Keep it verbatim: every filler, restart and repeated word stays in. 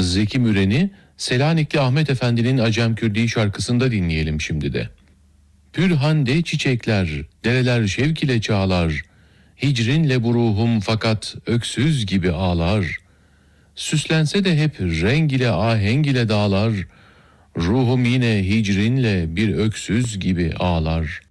Zeki Müren'i Selanikli Ahmet Efendi'nin Acemkürdi şarkısında dinleyelim şimdi de. Pürhande çiçekler, dereler şevk ile çağlar, hicrinle bu ruhum fakat öksüz gibi ağlar. Süslense de hep renk ile ahenk ile dağlar, ruhum yine hicrinle bir öksüz gibi ağlar.